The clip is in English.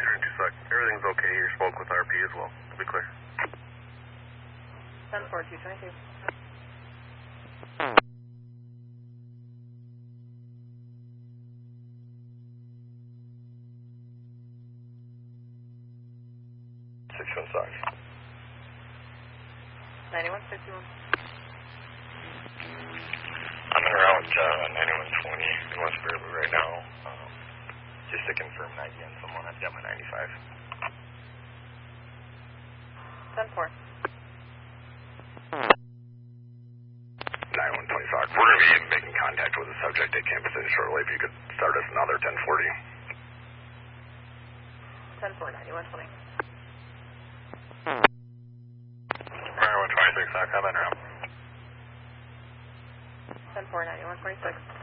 2 sec. Everything's okay here. Spoke with RP as well. It'll be clear. 10-4, 222. Sorry. 9161. I'm en route 9120 in West Fairview right now. Just to confirm an ID on someone. I've got my 95. 10-4. 9125. We're going to be making contact with the subject at Campus Inn shortly. If you could start us another 1040. 10-4, 9120. 9126, I'm en route. 10-4, 9126.